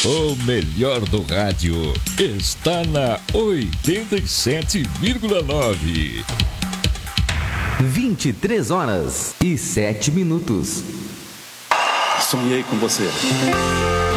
O melhor do rádio está na 87,9. 23h07. Sonhei com você.